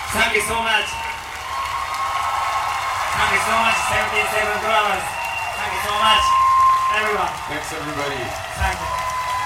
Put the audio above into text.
Thank you so much. Thank you so much, 177 Brothers. Thank you so much, everyone. Thanks, everybody. Thank you.